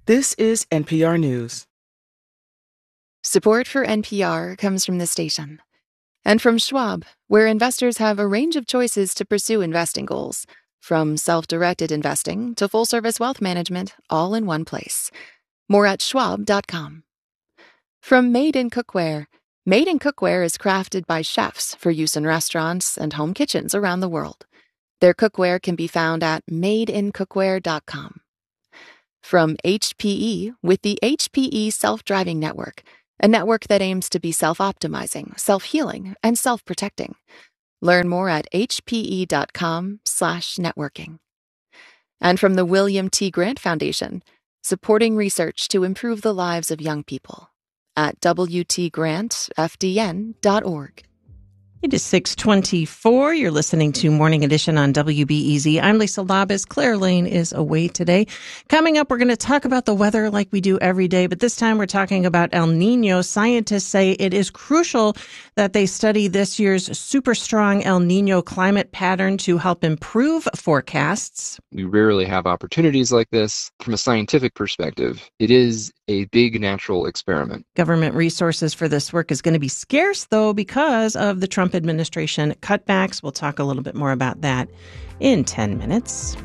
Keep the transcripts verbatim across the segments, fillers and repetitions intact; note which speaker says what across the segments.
Speaker 1: This is N P R News.
Speaker 2: Support for N P R comes from the station and from Schwab, where investors have a range of choices to pursue investing goals, from self-directed investing to full-service wealth management, all in one place. More at schwab dot com. From Made in Cookware. Made in Cookware is crafted by chefs for use in restaurants and home kitchens around the world. Their cookware can be found at made in cookware dot com. From H P E with the H P E Self-Driving Network, a network that aims to be self-optimizing, self-healing, and self-protecting. Learn more at h p e dot com slash networking. And from the William T. Grant Foundation, supporting research to improve the lives of young people at w t grant f d n dot org.
Speaker 3: It is six twenty-four. You're listening to Morning Edition on W B E Z. I'm Lisa Labus. Claire Lane is away today. Coming up, we're going to talk about the weather like we do every day, but this time we're talking about El Nino. Scientists say it is crucial that they study this year's super strong El Nino climate pattern to help improve forecasts.
Speaker 4: We rarely have opportunities like this. From a scientific perspective, it is a big natural experiment.
Speaker 3: Government resources for this work is going to be scarce, though, because of the Trump administration cutbacks. We'll talk a little bit more about that in ten minutes.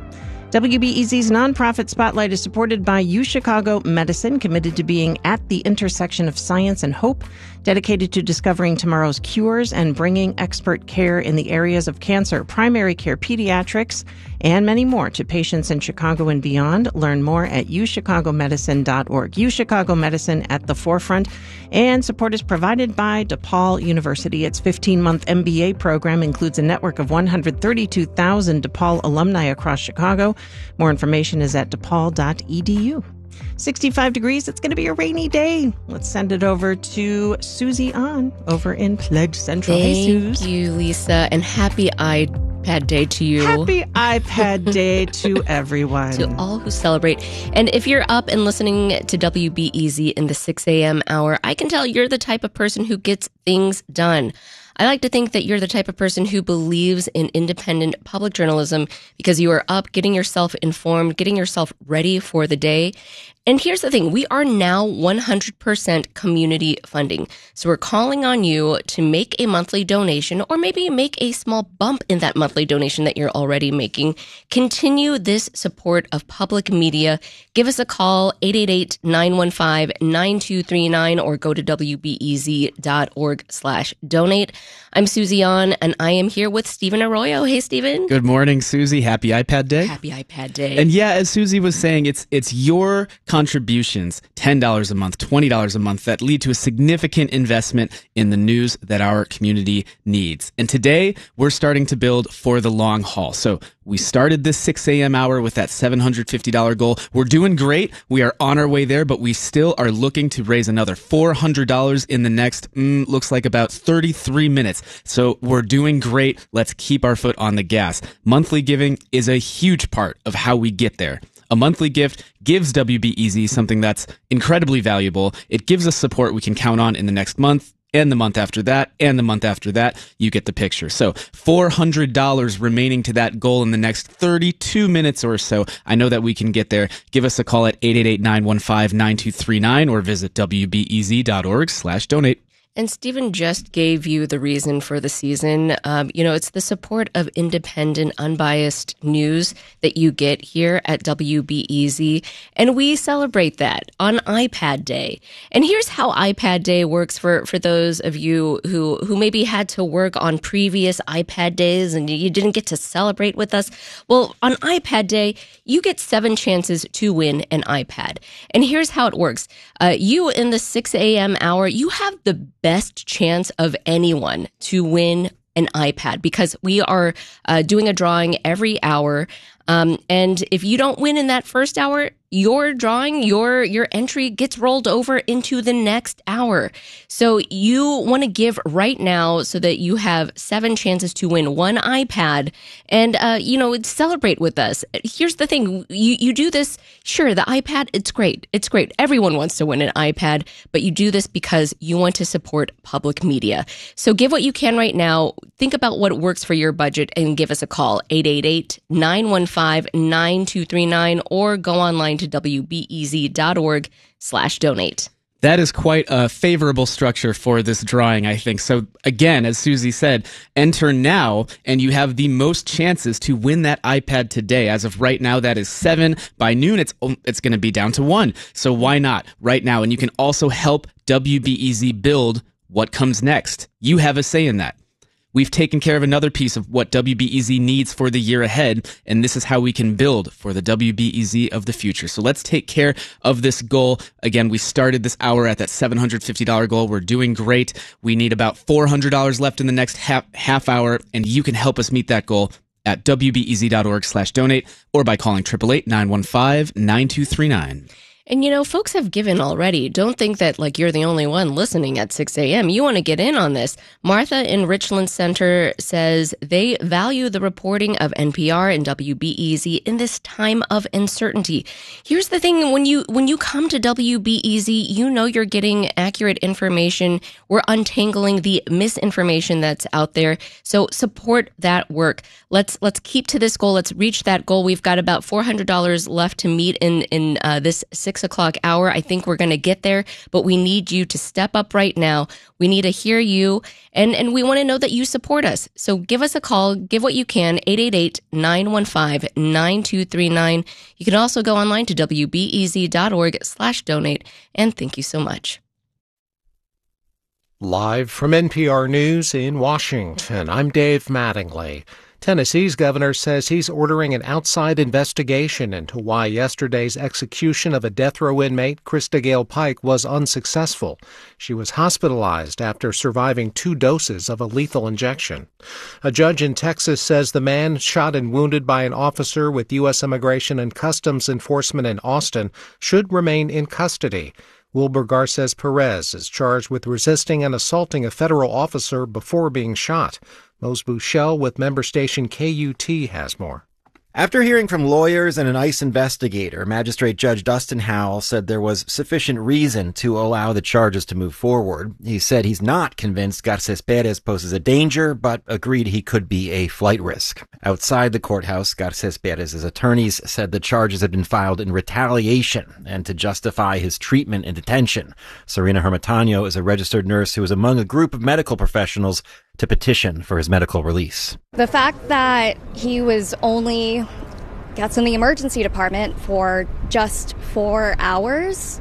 Speaker 3: W B E Z's nonprofit spotlight is supported by UChicago Medicine, committed to being at the intersection of science and hope, dedicated to discovering tomorrow's cures and bringing expert care in the areas of cancer, primary care, pediatrics, and many more to patients in Chicago and beyond. Learn more at u chicago medicine dot org. UChicago Medicine at the forefront. And support is provided by DePaul University. Its fifteen-month M B A program includes a network of one hundred thirty-two thousand DePaul alumni across Chicago. More information is at depaul dot e d u. sixty-five degrees. It's going to be a rainy day. Let's send it over to Susie On over in Pledge Central.
Speaker 5: Thank
Speaker 3: hey, Suze.
Speaker 5: you, Lisa, and happy iPad Day to you.
Speaker 3: Happy iPad Day to everyone.
Speaker 5: To all who celebrate. And if you're up and listening to W B E Z in the six a.m. hour, I can tell you're the type of person who gets things done. I like to think that you're the type of person who believes in independent public journalism because you are up, getting yourself informed, getting yourself ready for the day. And here's the thing, we are now one hundred percent community funding. So we're calling on you to make a monthly donation, or maybe make a small bump in that monthly donation that you're already making. Continue this support of public media. Give us a call, eight eight eight, nine one five, nine two three nine, or go to w b e z dot org slash donate. I'm Susie On, and I am here with Stephen Arroyo. Hey, Stephen.
Speaker 6: Good morning, Susie. Happy iPad Day.
Speaker 5: Happy iPad Day.
Speaker 6: And yeah, as Susie was saying, it's it's your contributions, ten dollars a month, twenty dollars a month, that lead to a significant investment in the news that our community needs. And today, we're starting to build for the long haul. So we started this six a.m. hour with that seven hundred fifty dollars goal. We're doing great. We are on our way there, but we still are looking to raise another four hundred dollars in the next, mm, looks like about thirty-three minutes. So we're doing great. Let's keep our foot on the gas. Monthly giving is a huge part of how we get there. A monthly gift gives W B E Z something that's incredibly valuable. It gives us support we can count on in the next month, and the month after that, and the month after that. You get the picture. So four hundred dollars remaining to that goal in the next thirty-two minutes or so. I know that we can get there. Give us a call at eight eight eight, nine one five, nine two three nine or visit w b e z dot org slash donate.
Speaker 5: And Stephen just gave you the reason for the season. Um, you know, it's the support of independent, unbiased news that you get here at W B E Z. And we celebrate that on iPad Day. And here's how iPad Day works for, for those of you who, who maybe had to work on previous iPad days and you didn't get to celebrate with us. Well, on iPad Day, you get seven chances to win an iPad. And here's how it works. Uh, you, in the six a.m. hour, you have the best chance of anyone to win an iPad because we are uh, doing a drawing every hour. Um, and if you don't win in that first hour, your drawing, your your entry gets rolled over into the next hour. So you want to give right now so that you have seven chances to win one iPad and, uh, you know, celebrate with us. Here's the thing. You, you do this. Sure, the iPad, it's great. It's great. Everyone wants to win an iPad, but you do this because you want to support public media. So give what you can right now. Think about what works for your budget and give us a call, eight eight eight, nine one five, nine two three nine, or go online to to W B E Z dot org slash donate.
Speaker 6: That is quite a favorable structure for this drawing, I think. So again, as Susie said, enter now and you have the most chances to win that iPad today. As of right now, that is seven. By noon, it's it's going to be down to one. So why not right now? And you can also help W B E Z build what comes next. You have a say in that. We've taken care of another piece of what W B E Z needs for the year ahead, and this is how we can build for the W B E Z of the future. So let's take care of this goal. Again, we started this hour at that seven hundred fifty dollars goal. We're doing great. We need about four hundred dollars left in the next half, half hour, and you can help us meet that goal at W B E Z dot org slash donate or by calling eight eight eight, nine one five, nine two three nine.
Speaker 5: And, you know, folks have given already. Don't think that, like, you're the only one listening at six a.m. You want to get in on this. Martha in Richland Center says they value the reporting of N P R and W B E Z in this time of uncertainty. Here's the thing. When you when you come to W B E Z, you know you're getting accurate information. We're untangling the misinformation that's out there. So support that work. Let's let's keep to this goal. Let's reach that goal. We've got about four hundred dollars left to meet in, in uh, this six o'clock hour. I think we're going to get there, but we need you to step up right now. We need to hear you, and, and we want to know that you support us. So give us a call. Give what you can, eight eight eight, nine one five, nine two three nine. You can also go online to W B E Z dot org slash donate, and thank you so much.
Speaker 7: Live from N P R News in Washington, I'm Dave Mattingly. Tennessee's governor says he's ordering an outside investigation into why yesterday's execution of a death row inmate, Krista Gale Pike, was unsuccessful. She was hospitalized after surviving two doses of a lethal injection. A judge in Texas says the man shot and wounded by an officer with U S Immigration and Customs Enforcement in Austin should remain in custody. Wilbur Garces Perez is charged with resisting and assaulting a federal officer before being shot. Mose Buchel with member station K U T has more.
Speaker 8: After hearing from lawyers and an ICE investigator, Magistrate Judge Dustin Howell said there was sufficient reason to allow the charges to move forward. He said he's not convinced Garces Perez poses a danger, but agreed he could be a flight risk. Outside the courthouse, Garces Perez's attorneys said the charges had been filed in retaliation and to justify his treatment in detention. Serena Hermontano is a registered nurse who was among a group of medical professionals to petition for his medical release.
Speaker 9: The fact that he was only gets in the emergency department for just four hours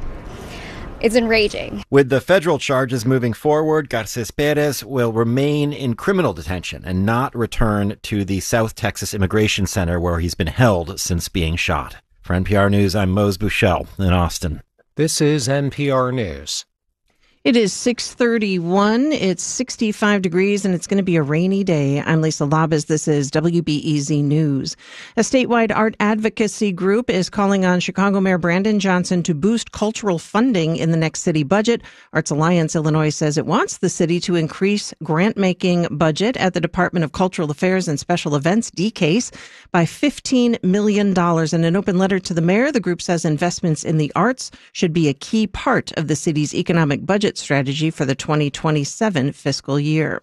Speaker 9: is enraging.
Speaker 8: With the federal charges moving forward, Garces Perez will remain in criminal detention and not return to the South Texas Immigration Center where he's been held since being shot. For N P R News, I'm Mose Buchel in Austin.
Speaker 7: This is N P R News.
Speaker 3: It is six thirty-one. It's sixty-five degrees, and it's going to be a rainy day. I'm Lisa Labas. This is W B E Z News. A statewide art advocacy group is calling on Chicago Mayor Brandon Johnson to boost cultural funding in the next city budget. Arts Alliance Illinois says it wants the city to increase grant-making budget at the Department of Cultural Affairs and Special Events, D C A S E, by fifteen million dollars. In an open letter to the mayor, the group says investments in the arts should be a key part of the city's economic budget strategy for the twenty twenty-seven fiscal year.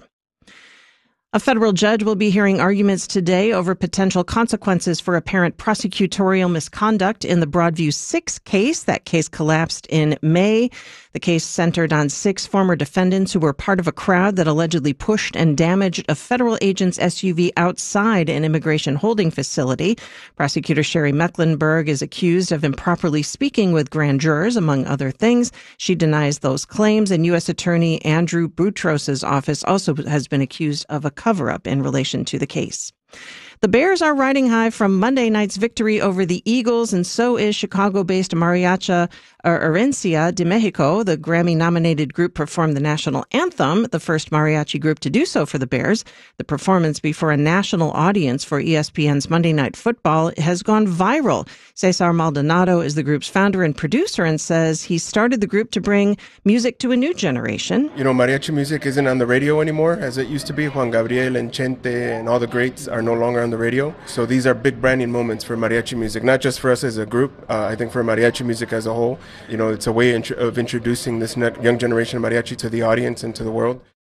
Speaker 3: A federal judge will be hearing arguments today over potential consequences for apparent prosecutorial misconduct in the Broadview six case. That case collapsed in May. The case centered on six former defendants who were part of a crowd that allegedly pushed and damaged a federal agent's S U V outside an immigration holding facility. Prosecutor Sherry Mecklenburg is accused of improperly speaking with grand jurors, among other things. She denies those claims, and U S Attorney Andrew Boutros' office also has been accused of a cover-up in relation to the case. The Bears are riding high from Monday night's victory over the Eagles, and so is Chicago-based Mariachi Herencia de Mexico. The Grammy-nominated group performed the national anthem, the first mariachi group to do so for the Bears. The performance before a national audience for E S P N's Monday Night Football has gone viral. Cesar Maldonado is the group's founder and producer and says he started the group to bring music to a new generation.
Speaker 10: You know, mariachi music isn't on the radio anymore as it used to be. Juan Gabriel and Chente and all the greats are no longer on the radio. So these are big branding moments for mariachi music, not just for us as a group. Uh, I think for mariachi music as a whole, you know, it's a way of introducing this young generation of mariachi to the audience and to the world.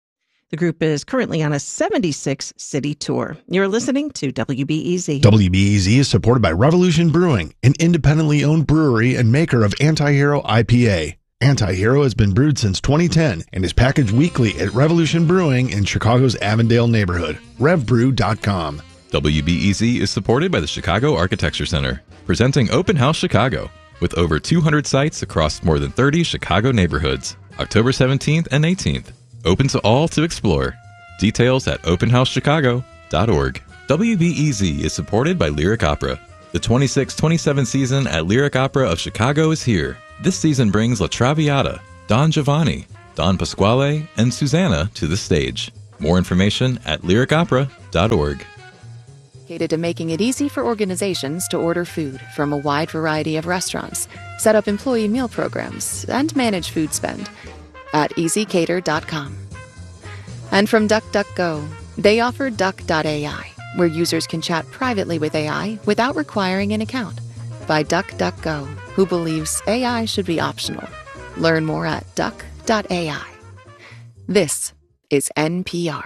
Speaker 3: The group is currently on a seventy-six city tour. You're listening to W B E Z.
Speaker 11: W B E Z is supported by Revolution Brewing, an independently owned brewery and maker of Anti-Hero I P A. Anti-Hero has been brewed since twenty ten and is packaged weekly at Revolution Brewing in Chicago's Avondale neighborhood. rev brew dot com.
Speaker 12: W B E Z is supported by the Chicago Architecture Center, presenting Open House Chicago, with over two hundred sites across more than thirty Chicago neighborhoods, October seventeenth and eighteenth. Open to all to explore. Details at open house chicago dot org. W B E Z is supported by Lyric Opera. The twenty-six twenty-seven season at Lyric Opera of Chicago is here. This season brings La Traviata, Don Giovanni, Don Pasquale, and Susanna to the stage. More information at lyric opera dot org.
Speaker 2: Dedicated to making it easy for organizations to order food from a wide variety of restaurants, set up employee meal programs, and manage food spend at easy cater dot com. And from DuckDuckGo, they offer duck dot A I, where users can chat privately with A I without requiring an account. By DuckDuckGo, who believes A I should be optional. Learn more at duck dot A I. This is N P R.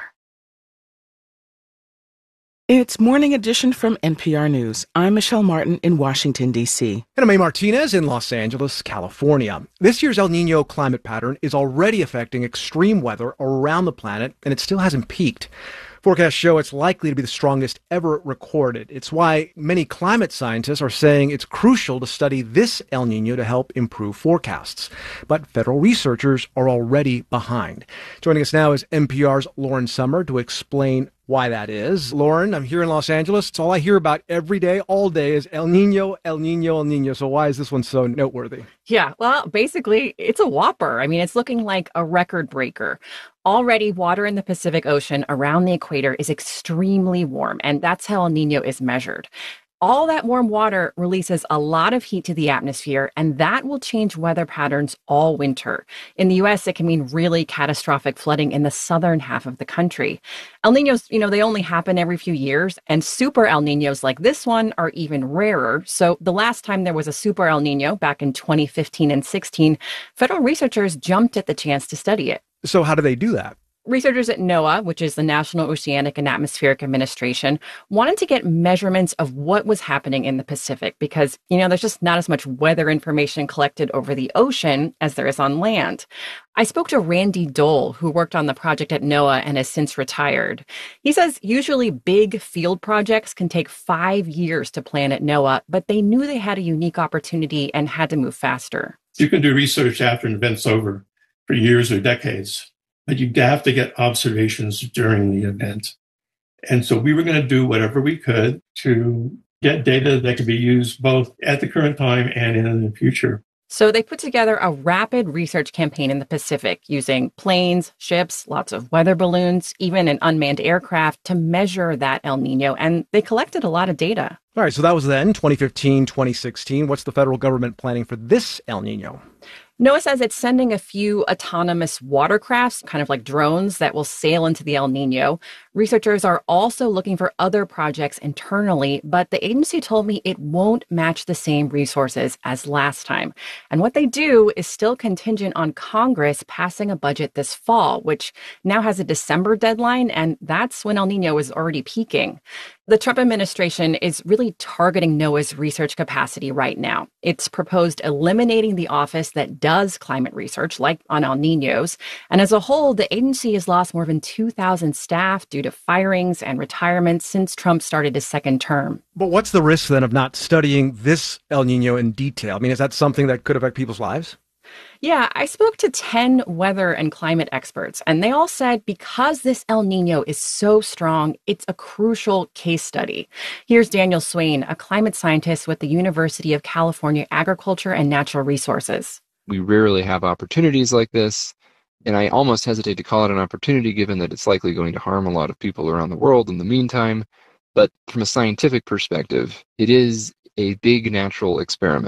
Speaker 1: It's Morning Edition from N P R News. I'm Michelle Martin in Washington, D C
Speaker 13: And I'm A. Martinez in Los Angeles, California. This year's El Nino climate pattern is already affecting extreme weather around the planet, and it still hasn't peaked. Forecasts show it's likely to be the strongest ever recorded. It's why many climate scientists are saying it's crucial to study this El Nino to help improve forecasts. But federal researchers are already behind. Joining us now is N P R's Lauren Sommer to explain why that is. Lauren, I'm here in Los Angeles. It's all I hear about every day, all day is El Nino, El Nino, El Nino. So why is this one so noteworthy?
Speaker 14: Yeah, well, basically, it's a whopper. I mean, it's looking like a record breaker. Already, water in the Pacific Ocean around the equator is extremely warm, and that's how El Nino is measured. All that warm water releases a lot of heat to the atmosphere, and that will change weather patterns all winter. In the U S, it can mean really catastrophic flooding in the southern half of the country. El Ninos, you know, they only happen every few years, and super El Ninos like this one are even rarer. So the last time there was a super El Nino, back in twenty fifteen and sixteen, federal researchers jumped at the chance to study it.
Speaker 13: So how do they do that?
Speaker 14: Researchers at NOAA, which is the National Oceanic and Atmospheric Administration, wanted to get measurements of what was happening in the Pacific because, you know, there's just not as much weather information collected over the ocean as there is on land. I spoke to Randy Dole, who worked on the project at NOAA and has since retired. He says usually big field projects can take five years to plan at NOAA, but they knew they had a unique opportunity and had to move faster.
Speaker 15: You can do research after an event's over for years or decades, but you have to get observations during the event. And so we were going to do whatever we could to get data that could be used both at the current time and in the future.
Speaker 14: So they put together a rapid research campaign in the Pacific using planes, ships, lots of weather balloons, even an unmanned aircraft to measure that El Nino. And they collected a lot of data.
Speaker 13: All right, so that was then, twenty fifteen, twenty sixteen. What's the federal government planning for this El Nino?
Speaker 14: NOAA says it's sending a few autonomous watercrafts, kind of like drones, that will sail into the El Nino. Researchers are also looking for other projects internally, but the agency told me it won't match the same resources as last time. And what they do is still contingent on Congress passing a budget this fall, which now has a December deadline, and that's when El Nino is already peaking. The Trump administration is really targeting NOAA's research capacity right now. It's proposed eliminating the office that does climate research, like on El Ninos. And as a whole, the agency has lost more than two thousand staff due to firings and retirements since Trump started his second term.
Speaker 13: But what's the risk then of not studying this El Nino in detail? I mean, is that something that could affect people's lives?
Speaker 14: Yeah, I spoke to ten weather and climate experts, and they all said because this El Nino is so strong, it's a crucial case study. Here's Daniel Swain, a climate scientist with the University of California Agriculture and Natural Resources.
Speaker 4: We rarely have opportunities like this, and I almost hesitate to call it an opportunity given that it's likely going to harm a lot of people around the world in the meantime. But from a scientific perspective, it is a big natural experiment.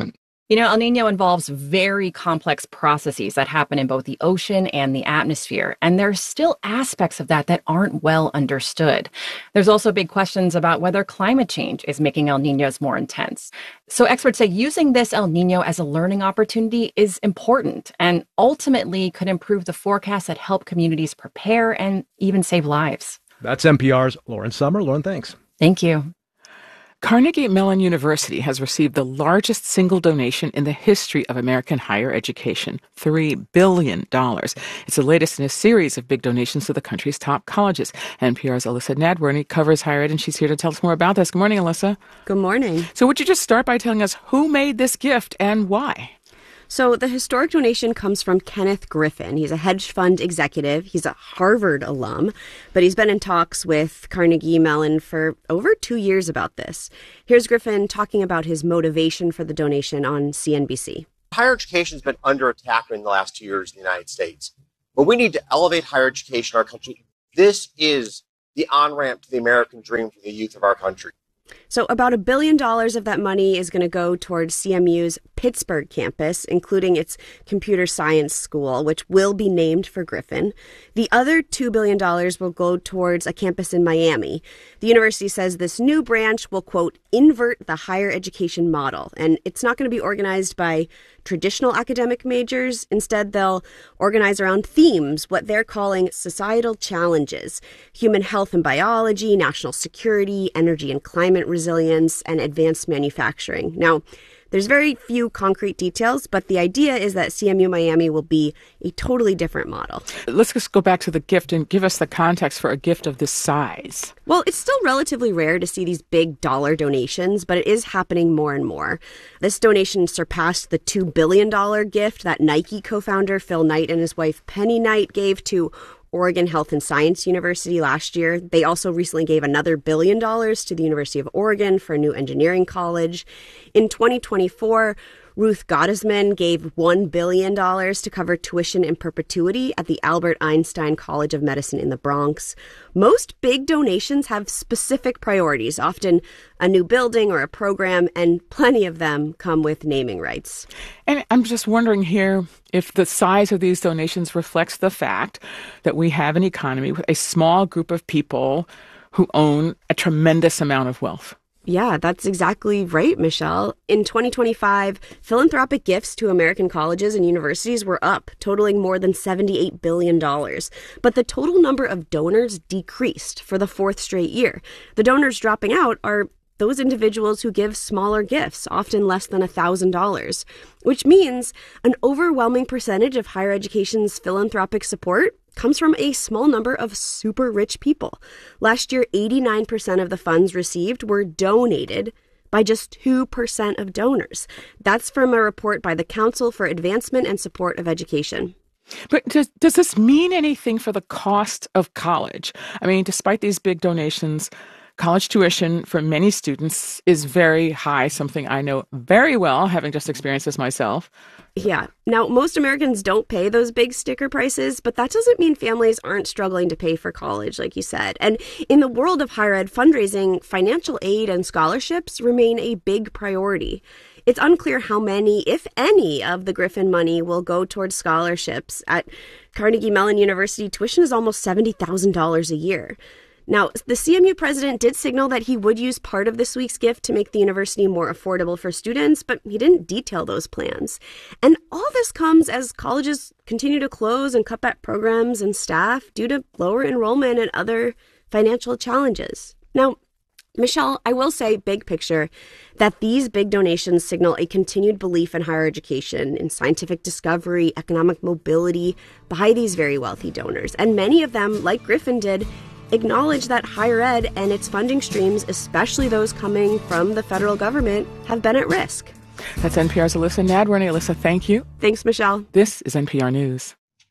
Speaker 14: You know, El Nino involves very complex processes that happen in both the ocean and the atmosphere, and there's still aspects of that that aren't well understood. There's also big questions about whether climate change is making El Ninos more intense. So experts say using this El Nino as a learning opportunity is important and ultimately could improve the forecasts that help communities prepare and even save lives.
Speaker 13: That's N P R's Lauren Sommer. Lauren, thanks.
Speaker 14: Thank you.
Speaker 1: Carnegie Mellon University has received the largest single donation in the history of American higher education, three billion dollars. It's the latest in a series of big donations to the country's top colleges. N P R's Alyssa Nadworny covers higher ed, and she's here to tell us more about this. Good morning, Alyssa.
Speaker 16: Good morning.
Speaker 1: So would you just start by telling us who made this gift and why?
Speaker 16: So the historic donation comes from Kenneth Griffin. He's a hedge fund executive. He's a Harvard alum, but he's been in talks with Carnegie Mellon for over two years about this. Here's Griffin talking about his motivation for the donation on C N B C.
Speaker 17: Higher education has been under attack in the last two years in the United States. But we need to elevate higher education in our country. This is the on-ramp to the American dream for the youth of our country.
Speaker 16: So about a billion dollars of that money is going to go towards C M U's Pittsburgh campus, including its computer science school, which will be named for Griffin. The other two billion dollars will go towards a campus in Miami. The university says this new branch will, quote, invert the higher education model. And it's not going to be organized by traditional academic majors. Instead, they'll organize around themes, what they're calling societal challenges: human health and biology, national security, energy and climate resilience, and advanced manufacturing. Now, there's very few concrete details, but the idea is that C M U Miami will be a totally different model.
Speaker 1: Let's just go back to the gift and give us the context for a gift of this size.
Speaker 16: Well, it's still relatively rare to see these big dollar donations, but it is happening more and more. This donation surpassed the two billion dollars gift that Nike co-founder Phil Knight and his wife Penny Knight gave to Oregon Health and Science University last year. They also recently gave another billion dollars to the University of Oregon for a new engineering college. In twenty twenty-four, Ruth Gottesman gave one billion dollars to cover tuition in perpetuity at the Albert Einstein College of Medicine in the Bronx. Most big donations have specific priorities, often a new building or a program, and plenty of them come with naming rights.
Speaker 1: And I'm just wondering here if the size of these donations reflects the fact that we have an economy with a small group of people who own a tremendous amount of wealth.
Speaker 16: Yeah, that's exactly right, Michelle. In twenty twenty-five, philanthropic gifts to American colleges and universities were up, totaling more than seventy-eight billion dollars. But the total number of donors decreased for the fourth straight year. The donors dropping out are those individuals who give smaller gifts, often less than one thousand dollars, which means an overwhelming percentage of higher education's philanthropic support comes from a small number of super rich people. Last year, eighty-nine percent of the funds received were donated by just two percent of donors. That's from a report by the Council for Advancement and Support of Education.
Speaker 1: But does, does this mean anything for the cost of college? I mean, despite these big donations, college tuition for many students is very high, something I know very well, having just experienced this myself.
Speaker 16: Yeah. Now, most Americans don't pay those big sticker prices, but that doesn't mean families aren't struggling to pay for college, like you said. And in the world of higher ed fundraising, financial aid and scholarships remain a big priority. It's unclear how many, if any, of the Griffin money will go towards scholarships. At Carnegie Mellon University, tuition is almost seventy thousand dollars a year. Now, the C M U president did signal that he would use part of this week's gift to make the university more affordable for students, but he didn't detail those plans. And all this comes as colleges continue to close and cut back programs and staff due to lower enrollment and other financial challenges. Now, Michelle, I will say, big picture, that these big donations signal a continued belief in higher education, in scientific discovery, economic mobility by these very wealthy donors. And many of them, like Griffin did, acknowledge that higher ed and its funding streams, especially those coming from the federal government, have been at risk.
Speaker 1: That's N P R's Alyssa Nadworny. Alyssa, thank you.
Speaker 16: Thanks, Michelle.
Speaker 1: This is N P R News.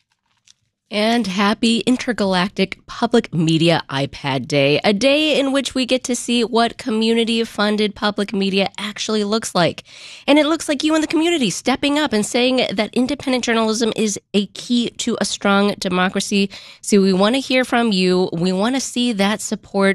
Speaker 5: And happy Intergalactic Public Media iPad Day, a day in which we get to see what community-funded public media actually looks like. And it looks like you in the community stepping up and saying that independent journalism is a key to a strong democracy. So we want to hear from you. We want to see that support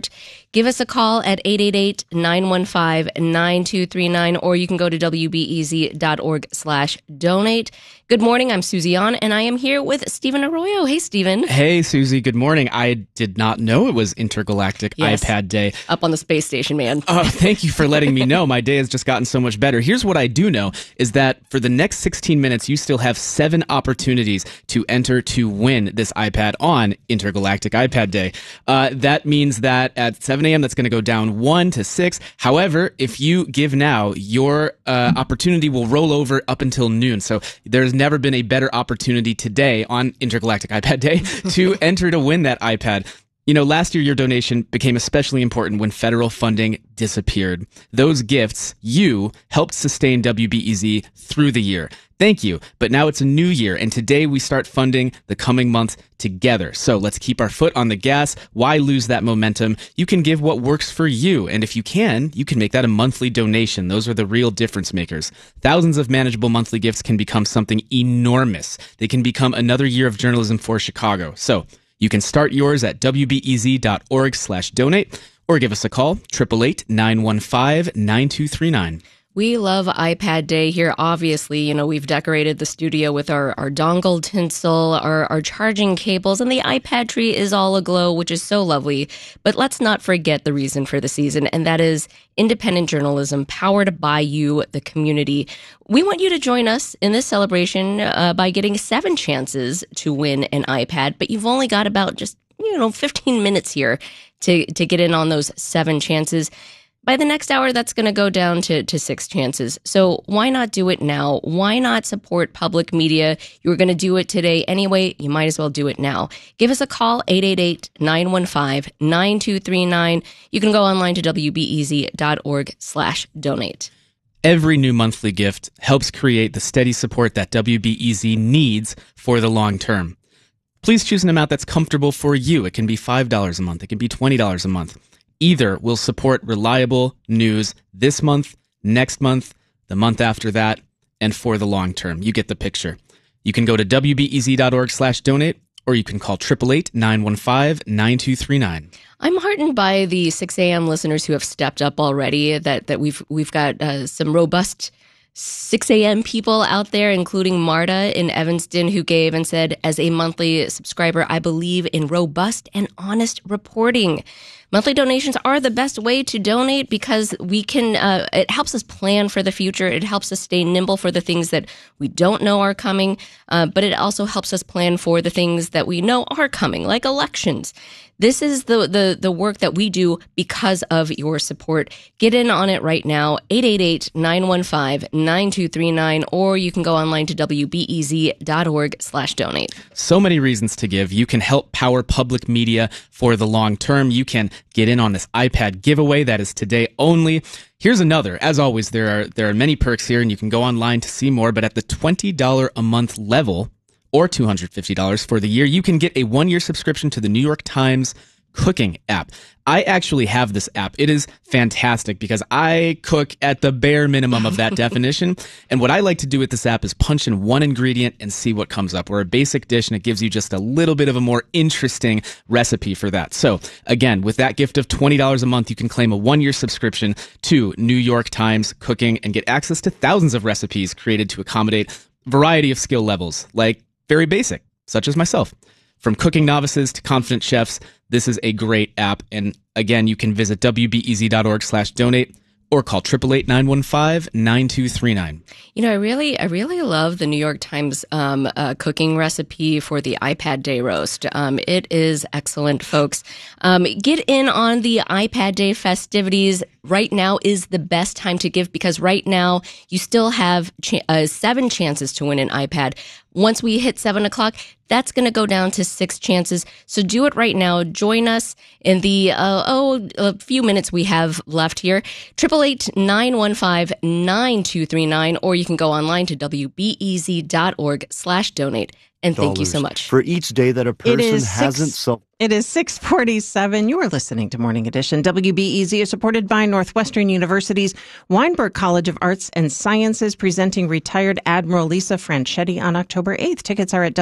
Speaker 5: Give us a call at eight eight eight, nine one five, nine two three nine, or you can go to w b e z dot org slash donate. Good morning. I'm Susie An, and I am here with Stephen Arroyo. Hey, Stephen.
Speaker 6: Hey, Susie. Good morning. I did not know it was Intergalactic
Speaker 5: Yes.
Speaker 6: iPad Day.
Speaker 5: Up on the space station, man.
Speaker 6: Oh, thank you for letting me know. My day has just gotten so much better. Here's what I do know is that for the next sixteen minutes, you still have seven opportunities to enter to win this iPad on Intergalactic iPad Day. Uh, that means that at seven a.m., that's going to go down one to six. However, if you give now, your uh, opportunity will roll over up until noon. So there's never been a better opportunity today on Intergalactic iPad Day to enter to win that iPad. You know, last year your donation became especially important when federal funding disappeared. Those gifts, you, helped sustain W B E Z through the year. Thank you. But now it's a new year, and today we start funding the coming month together. So let's keep our foot on the gas. Why lose that momentum? You can give what works for you, and if you can, you can make that a monthly donation. Those are the real difference makers. Thousands of manageable monthly gifts can become something enormous. They can become another year of journalism for Chicago. So you can start yours at w b e z dot org slash donate or give us a call, eight eight eight, nine one five, nine two three nine.
Speaker 5: We love iPad Day here. Obviously, you know, we've decorated the studio with our, our dongle tinsel, our, our charging cables, and the iPad tree is all aglow, which is so lovely. But let's not forget the reason for the season, and that is independent journalism powered by you, the community. We want you to join us in this celebration uh, by getting seven chances to win an iPad, but you've only got about just, you know, fifteen minutes here to, to get in on those seven chances. By the next hour, that's going to go down to, to six chances. So why not do it now? Why not support public media? You were going to do it today anyway. You might as well do it now. Give us a call, eight eight eight, nine one five, nine two three nine. You can go online to w b e z dot org slash donate.
Speaker 6: Every new monthly gift helps create the steady support that W B E Z needs for the long term. Please choose an amount that's comfortable for you. It can be five dollars a month. It can be twenty dollars a month. Either will support reliable news this month, next month, the month after that, and for the long term. You get the picture. You can go to w b e z dot org slash donate, or you can call eight eight eight, nine one five, nine two three nine.
Speaker 5: I'm heartened by the six a.m. listeners who have stepped up already, that, that we've we've got uh, some robust six a.m. people out there, including Marta in Evanston, who gave and said, as a monthly subscriber, I believe in robust and honest reporting. Monthly donations are the best way to donate because we can, uh, it helps us plan for the future. It helps us stay nimble for the things that we don't know are coming, uh, but it also helps us plan for the things that we know are coming, like elections. This is the, the, the work that we do because of your support. Get in on it right now, eight eight eight, nine one five, nine two three nine, or you can go online to w b e z dot org slash donate.
Speaker 6: So many reasons to give. You can help power public media for the long term. You can get in on this iPad giveaway that is today only. Here's another. As always, there are there are many perks here, and you can go online to see more, but at the twenty dollars a month level, or two hundred fifty dollars for the year, you can get a one-year subscription to the New York Times cooking app. I actually have this app. It is fantastic because I cook at the bare minimum of that definition. And what I like to do with this app is punch in one ingredient and see what comes up. Or a basic dish, and it gives you just a little bit of a more interesting recipe for that. So again, with that gift of twenty dollars a month, you can claim a one-year subscription to New York Times cooking and get access to thousands of recipes created to accommodate a variety of skill levels, like very basic, such as myself. From cooking novices to confident chefs, this is a great app. And again, you can visit w b e z dot org slash donate or call eight eight eight, nine one five, nine two three nine.
Speaker 5: You know, I really, I really love the New York Times um, uh, cooking recipe for the iPad Day roast. Um, it is excellent, folks. Um, get in on the iPad Day festivities. Right now is the best time to give because right now you still have ch- uh, seven chances to win an iPad. Once we hit seven o'clock, that's going to go down to six chances. So do it right now. Join us in the, uh, oh, a few minutes we have left here. eight eight eight, nine one five, nine two three nine, or you can go online to w b e z dot org slash donate. And thank you so much.
Speaker 18: For each day that a person
Speaker 3: It is
Speaker 18: hasn't
Speaker 3: six-
Speaker 18: self
Speaker 3: It is six forty-seven. You are listening to Morning Edition. W B E Z is supported by Northwestern University's Weinberg College of Arts and Sciences, presenting retired Admiral Lisa Franchetti on October eighth. Tickets are at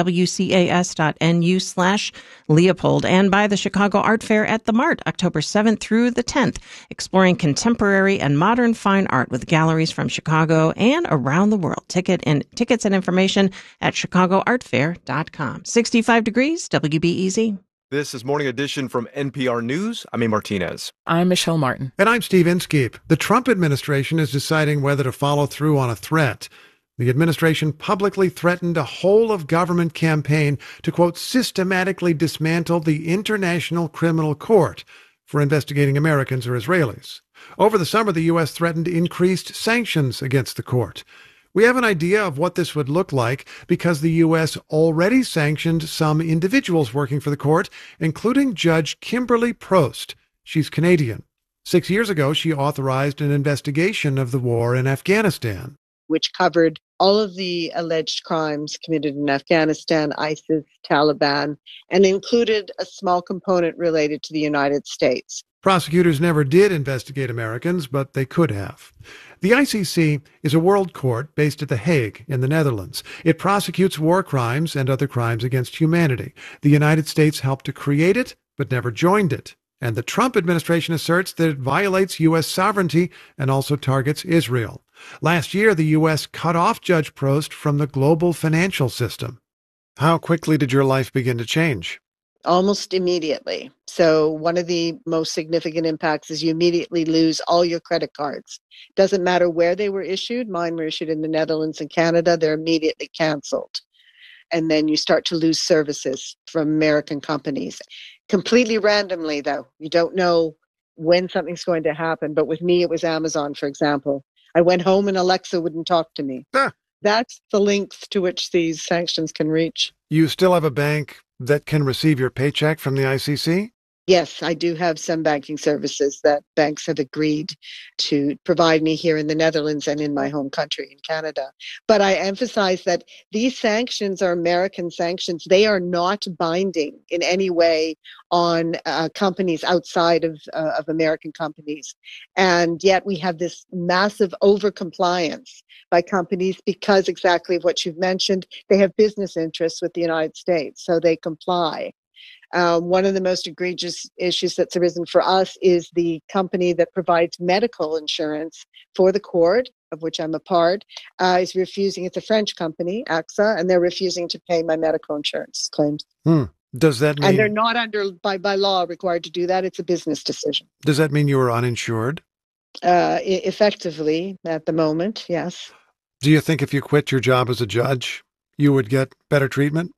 Speaker 3: wcas.nu slash Leopold, and by the Chicago Art Fair at the Mart, October seventh through the tenth, exploring contemporary and modern fine art with galleries from Chicago and around the world. Ticket and tickets and information at chicago art fair dot com. sixty-five degrees, W B E Z.
Speaker 18: This is Morning Edition from N P R News. I'm A. Martinez.
Speaker 1: I'm Michelle Martin.
Speaker 19: And I'm Steve Inskeep. The Trump administration is deciding whether to follow through on a threat. The administration publicly threatened a whole-of-government campaign to, quote, systematically dismantle the International Criminal Court for investigating Americans or Israelis. Over the summer, the U S threatened increased sanctions against the court. We have an idea of what this would look like because the U S already sanctioned some individuals working for the court, including Judge Kimberly Prost. She's Canadian. Six years ago, she authorized an investigation of the war in Afghanistan,
Speaker 20: which covered all of the alleged crimes committed in Afghanistan, ISIS, Taliban, and included a small component related to the United States.
Speaker 19: Prosecutors never did investigate Americans, but they could have. The I C C is a world court based at The Hague in the Netherlands. It prosecutes war crimes and other crimes against humanity. The United States helped to create it, but never joined it. And the Trump administration asserts that it violates U S sovereignty and also targets Israel. Last year, the U S cut off Judge Prost from the global financial system. How quickly did your life begin to change?
Speaker 20: Almost immediately. So one of the most significant impacts is you immediately lose all your credit cards. Doesn't matter where they were issued. Mine were issued in the Netherlands and Canada. They're immediately canceled. And then you start to lose services from American companies. Completely randomly, though. You don't know when something's going to happen. But with me, it was Amazon, for example. I went home and Alexa wouldn't talk to me.
Speaker 19: Ah.
Speaker 20: That's the length to which these sanctions can reach.
Speaker 19: You still have a bank that can receive your paycheck from the I C C?
Speaker 20: Yes, I do have some banking services that banks have agreed to provide me here in the Netherlands and in my home country in Canada. But I emphasize that these sanctions are American sanctions. They are not binding in any way on uh, companies outside of, uh, of American companies. And yet we have this massive overcompliance by companies because exactly of what you've mentioned, they have business interests with the United States, so they comply. Um, one of the most egregious issues that's arisen for us is the company that provides medical insurance for the court, of which I'm a part, uh, is refusing. It's a French company, A X A, and they're refusing to pay my medical insurance claims.
Speaker 19: Hmm. Does that mean?
Speaker 20: And they're not under by by law required to do that. It's a business decision.
Speaker 19: Does that mean you were uninsured?
Speaker 20: Uh, e- effectively, at the moment, yes.
Speaker 19: Do you think if you quit your job as a judge, you would get better treatment?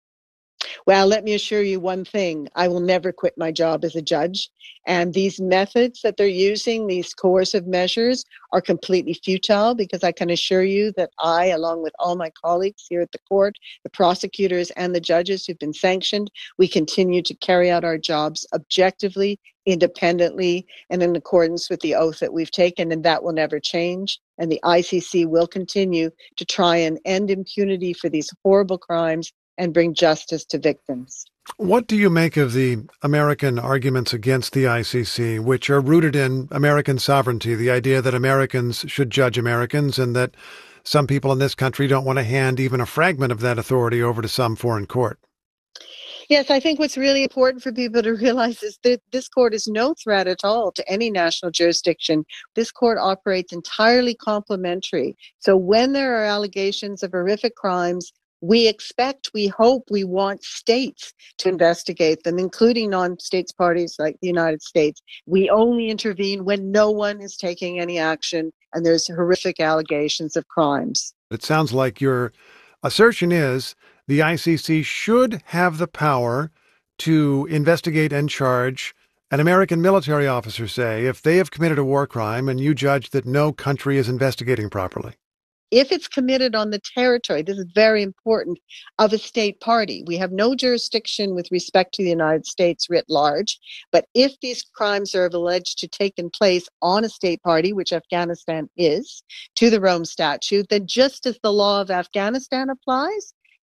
Speaker 20: Well, let me assure you one thing. I will never quit my job as a judge. And these methods that they're using, these coercive measures, are completely futile because I can assure you that I, along with all my colleagues here at the court, the prosecutors and the judges who've been sanctioned, we continue to carry out our jobs objectively, independently, and in accordance with the oath that we've taken, and that will never change. And the I C C will continue to try and end impunity for these horrible crimes and bring justice to victims.
Speaker 19: What do you make of the American arguments against the I C C, which are rooted in American sovereignty, the idea that Americans should judge Americans and that some people in this country don't want to hand even a fragment of that authority over to some foreign court?
Speaker 20: Yes, I think what's really important for people to realize is that this court is no threat at all to any national jurisdiction. This court operates entirely complementary. So when there are allegations of horrific crimes, we expect, we hope, we want states to investigate them, including non-states parties like the United States. We only intervene when no one is taking any action and there's horrific allegations of crimes.
Speaker 19: It sounds like your assertion is the I C C should have the power to investigate and charge an American military officer, say, if they have committed a war crime and you judge that no country is investigating properly.
Speaker 20: If it's committed on the territory, this is very important, of a state party. We have no jurisdiction with respect to the United States writ large, but if these crimes are alleged to taken place on a state party, which Afghanistan is, to the Rome Statute, then just as the law of Afghanistan applies,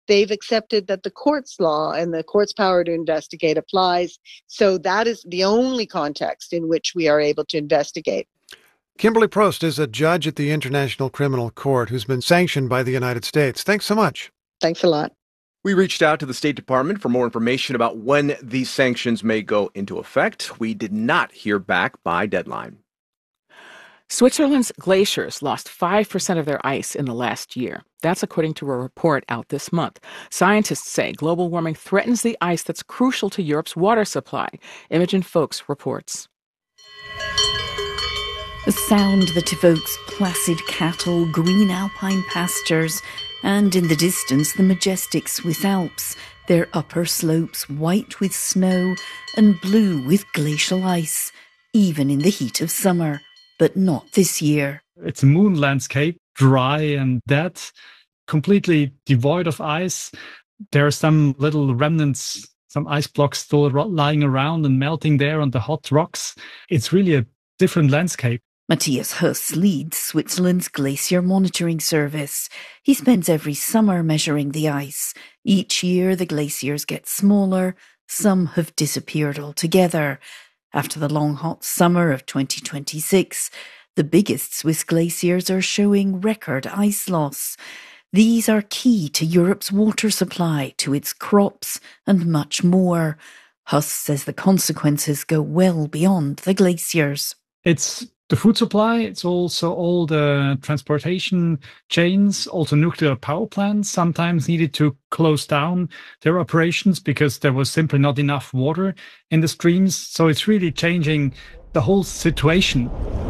Speaker 20: they've accepted that the court's law and the court's power to investigate applies. So that is the only context in which we are able to investigate.
Speaker 19: Kimberly Prost is a judge at the International Criminal Court who's been sanctioned by the United States. Thanks so much.
Speaker 20: Thanks a lot.
Speaker 18: We reached out to the State Department for more information about when these sanctions may go into effect. We did not hear back by deadline.
Speaker 1: Switzerland's glaciers lost five percent of their ice in the last year. That's according to a report out this month. Scientists say global warming threatens the ice that's crucial to Europe's water supply. Imogen Folks reports.
Speaker 21: A sound that evokes placid cattle, green alpine pastures, and in the distance the majestic Swiss Alps, their upper slopes white with snow and blue with glacial ice, even in the heat of summer. But not this year.
Speaker 22: It's a moon landscape, dry and dead, completely devoid of ice. There are some little remnants, some ice blocks still lying around and melting there on the hot rocks. It's really a different landscape.
Speaker 21: Matthias Huss leads Switzerland's Glacier Monitoring Service. He spends every summer measuring the ice. Each year the glaciers get smaller, some have disappeared altogether. After the long hot summer of twenty twenty-six, the biggest Swiss glaciers are showing record ice loss. These are key to Europe's water supply, to its crops, and much more. Huss says the consequences go well beyond the glaciers.
Speaker 22: It's the food supply, it's also all the transportation chains, also nuclear power plants sometimes needed to close down their operations because there was simply not enough water in the streams. So it's really changing the whole situation.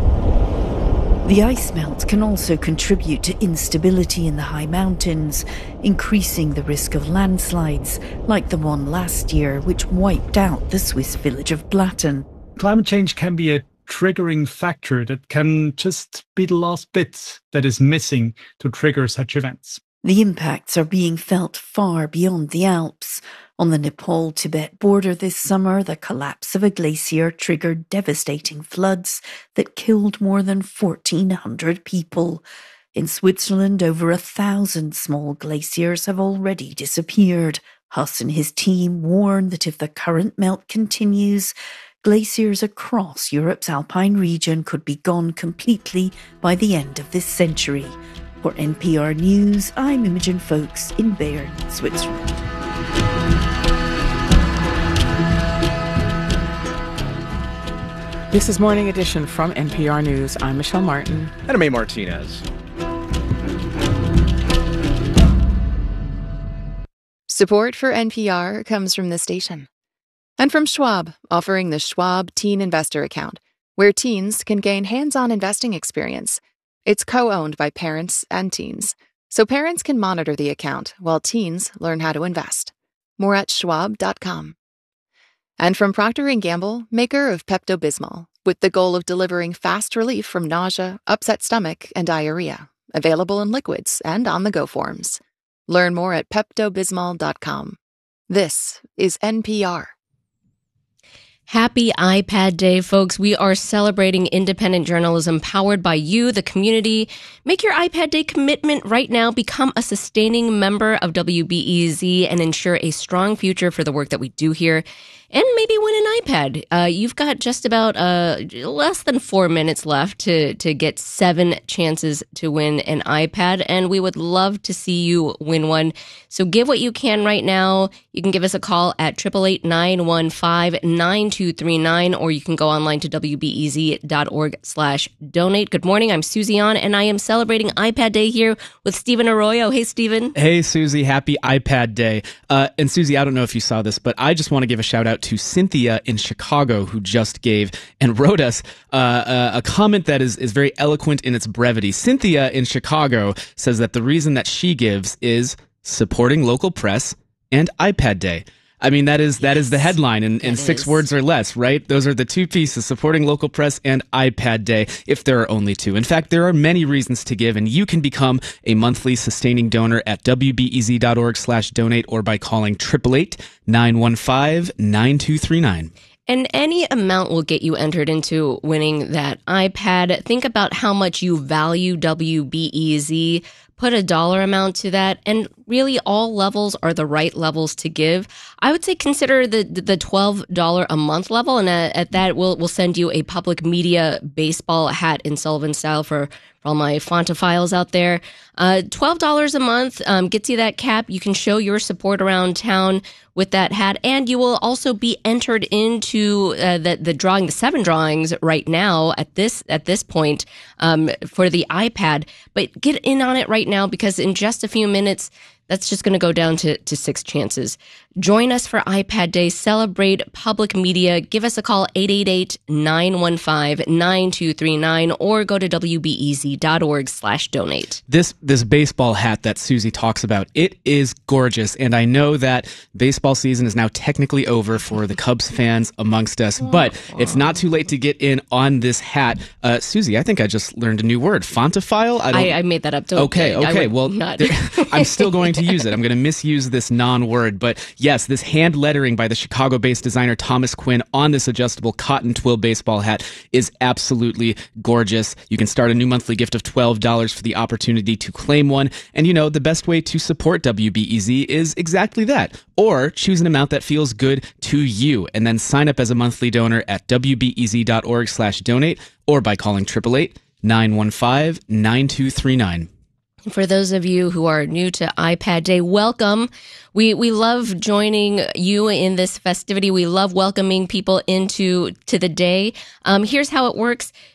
Speaker 21: The ice melt can also contribute to instability in the high mountains, increasing the risk of landslides, like the one last year which wiped out the Swiss village of Blatten.
Speaker 22: Climate change can be a triggering factor that can just be the last bit that is missing to trigger such events.
Speaker 21: The impacts are being felt far beyond the Alps. On the Nepal-Tibet border this summer, the collapse of a glacier triggered devastating floods that killed more than fourteen hundred people. In Switzerland, over a thousand small glaciers have already disappeared. Huss and his team warn that if the current melt continues, glaciers across Europe's alpine region could be gone completely by the end of this century. For N P R News, I'm Imogen Folks in Bern, Switzerland.
Speaker 1: This is Morning Edition from N P R News. I'm Michelle Martin.
Speaker 18: And I'm A. Martinez.
Speaker 2: Support for N P R comes from this station. And from Schwab, offering the Schwab Teen Investor Account, where teens can gain hands-on investing experience. It's co-owned by parents and teens, so parents can monitor the account while teens learn how to invest. More at schwab dot com. And from Procter and Gamble, maker of Pepto-Bismol, with the goal of delivering fast relief from nausea, upset stomach, and diarrhea. Available in liquids and on-the-go forms. Learn more at pepto bismol dot com. This is N P R.
Speaker 5: Happy iPad Day, folks. We are celebrating independent journalism powered by you, the community. Make your iPad Day commitment right now. Become a sustaining member of W B E Z and ensure a strong future for the work that we do here. And maybe win an iPad. Uh, you've got just about uh, less than four minutes left to, to get seven chances to win an iPad. And we would love to see you win one. So give what you can right now. You can give us a call at eight eight eight, nine one five, nine two three nine, or you can go online to W B E Z dot org slash donate. Good morning. I'm Susie An, and I am celebrating iPad Day here with Stephen Arroyo. Hey, Stephen.
Speaker 6: Hey, Susie. Happy iPad Day. Uh, and Susie, I don't know if you saw this, but I just want to give a shout out to Cynthia in Chicago, who just gave and wrote us uh, a, a comment that is, is very eloquent in its brevity. Cynthia in Chicago says that the reason that she gives is supporting local press and iPad Day. I mean, that is that is the headline in, in six words or less, right? Those are the two pieces, supporting local press and iPad Day, if there are only two. In fact, there are many reasons to give, and you can become a monthly sustaining donor at W B E Z dot org slash donate or by calling eight eight eight, nine one five, nine two three nine.
Speaker 5: And any amount will get you entered into winning that iPad. Think about how much you value W B E Z. put a dollar amount to that, and really all levels are the right levels to give. I would say consider the the twelve dollars a month level, and at, at that we'll we'll send you a public media baseball hat in Sullivan style for, for all my Fontophiles out there. Uh, twelve dollars a month um, gets you that cap. You can show your support around town with that hat, and you will also be entered into uh, the the drawing, the seven drawings right now at this at this point um, for the iPad. But get in on it right now, because in just a few minutes, that's just going to go down to, to six chances. Join us for iPad Day. Celebrate public media. Give us a call, eight eight eight, nine one five, nine two three nine, or go to W B E Z dot org slash donate.
Speaker 6: This this baseball hat that Susie talks about, it is gorgeous. And I know that baseball season is now technically over for the Cubs fans amongst us, but it's not too late to get in on this hat. Uh, Susie, I think I just learned a new word, Fontophile? I, don't...
Speaker 5: I, I made that up. Don't,
Speaker 6: okay, okay. Well,
Speaker 5: not.
Speaker 6: I'm still going to use it. I'm going to misuse this non-word, but yes, this hand lettering by the Chicago-based designer Thomas Quinn on this adjustable cotton twill baseball hat is absolutely gorgeous. You can start a new monthly gift of twelve dollars for the opportunity to claim one. And you know, the best way to support W B E Z is exactly that. Or choose an amount that feels good to you, and then sign up as a monthly donor at W B E Z dot org slash donate, or by calling eight eight eight, nine one five, nine two three nine.
Speaker 5: For those of you who are new to iPad Day, welcome. We we love joining you in this festivity. We love welcoming people into to the day. Um, here's how it works.